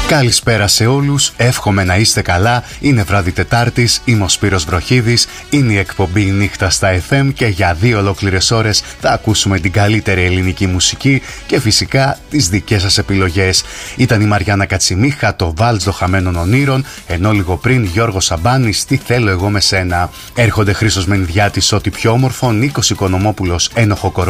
Καλησπέρα σε όλους, εύχομαι να είστε καλά. Είναι βράδυ Τετάρτης, είμαι ο Σπύρος Βροχίδης. Είναι η εκπομπή Νύχτα στα FM και για 2 ολόκληρες ώρες θα ακούσουμε την καλύτερη ελληνική μουσική και φυσικά τις δικές σας επιλογές. Ήταν η Μαριάννα Κατσιμίχα, το Βάλτς Χαμένων Ονείρων, ενώ λίγο πριν Γιώργος Σαμπάνης, Τι θέλω εγώ με σένα. Έρχονται Χρήστος Μενιδιάτης, Ό,τι πιο όμορφο, Νίκος Οικονομόπουλος, Ένοχο Κορμί.